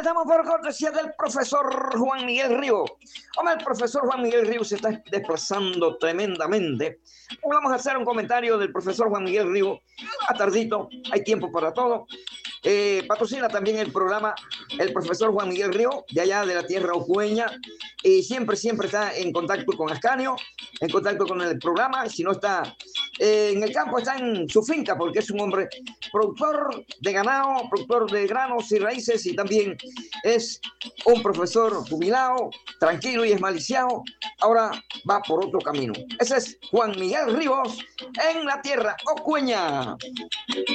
Estamos por cortesía del profesor Juan Miguel Río. Hombre, el profesor Juan Miguel Río se está desplazando tremendamente. Vamos a hacer un comentario del profesor Juan Miguel Río a tardito, hay tiempo para todo. Patrocina también el programa el profesor Juan Miguel Río, de allá de la tierra ocueña, y siempre está en contacto con Ascanio, en contacto con el programa. Si no está en el campo, está en su finca, porque es un hombre productor de ganado, productor de granos y raíces, y también es un profesor jubilado, tranquilo y esmaliciado. Ahora va por otro camino. Ese es Juan Miguel Ríos en la tierra ocueña.